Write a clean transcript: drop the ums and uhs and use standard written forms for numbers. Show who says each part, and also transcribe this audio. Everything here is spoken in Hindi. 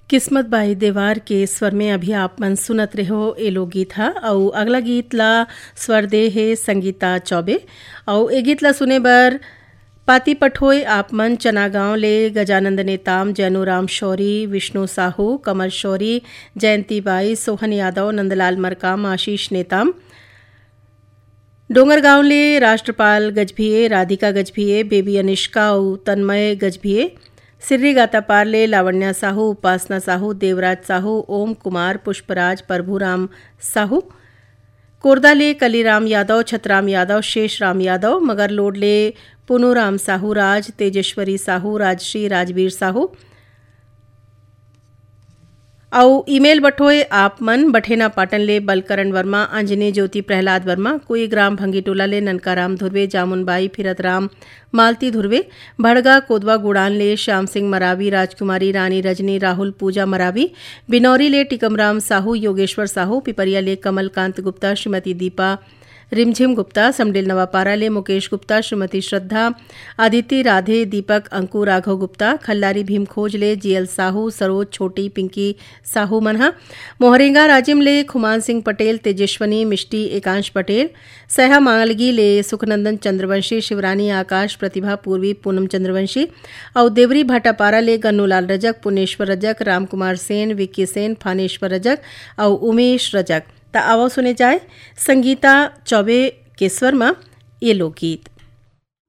Speaker 1: किस्मत बाई देवार के स्वर में अभी आप मन सुनत रहो ए लो गीत हा और अगला गीत ला स्वर दे है संगीता चौबे और ए गीत ला सुने बर पाती पठोई आप मन चनागांव ले गजानंद नेताम जैनुराम शौरी विष्णु साहू कमल शौरी जयंती बाई सोहन यादव नंदलाल मरकाम आशीष नेताम डोंगरगांव ले राष्ट्रपाल गजभिये राधिका गजभिये बेबी अनिष्का और तन्मय गजभिये सिर्री गाता पारले लावण्या साहू उपासना साहू देवराज साहू ओम कुमार पुष्पराज प्रभुराम साहू कोरदाले कलीराम यादव छतराम यादव शेष राम यादव मगर लोडले पुनुराम साहू राज तेजेश्वरी साहू राजश्री राजवीर साहू और ईमेल बठोए आप मन बठेना पाटन ले बलकरण वर्मा अंजनी ज्योति प्रहलाद वर्मा कोई ग्राम भंगीटोला ले ननकाराम धुर्वे जामुनबाई फिरत राम मालती धुर्वे भड़गा कोदवा गुड़ान ले श्याम सिंह मरावी राजकुमारी रानी रजनी राहुल पूजा मरावी बिनौरी ले टिकमराम साहू योगेश्वर साहू पिपरिया ले कमलकांत गुप्ता श्रीमती दीपा रिमझिम गुप्ता समडेल नवापारा ले मुकेश गुप्ता श्रीमती श्रद्धा आदित्य राधे दीपक अंकु राघव गुप्ता खल्लारी भीम खोज ले जीएल साहू सरोज छोटी पिंकी साहू मनहा मोहरेंगा राजिम ले खुमान सिंह पटेल तेजेश्वनी मिष्टी एकांश पटेल सहा मांगलगी ले सुखनंदन चंद्रवंशी शिवरानी आकाश प्रतिभा पूर्वी पूनम चंद्रवंशी और देवरी भाटापारा ले गन्नूलाल रजक पुनेश्वर रजक रामकुमार सेन विक्की सेन फानेश्वर रजक और उमेश रजक ता आवो सुने जाए संगीता चौबे के स्वर में ये लोकगीत।